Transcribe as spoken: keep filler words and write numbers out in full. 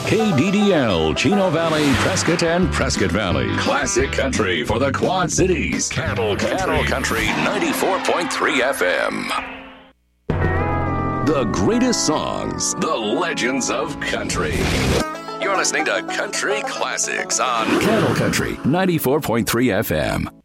K D D L, Chino Valley, Prescott, and Prescott Valley. Classic country for the Quad Cities. Cattle Country, Cattle Country ninety-four point three F M. The greatest songs, the legends of country. You're listening to Country Classics on Cattle Country ninety-four point three F M.